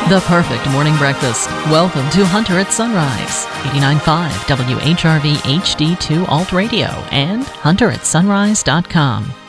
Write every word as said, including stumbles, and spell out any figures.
The perfect morning breakfast. Welcome to Hunter at Sunrise, eighty-nine point five W H R V H D two Alt Radio and hunter at sunrise dot com.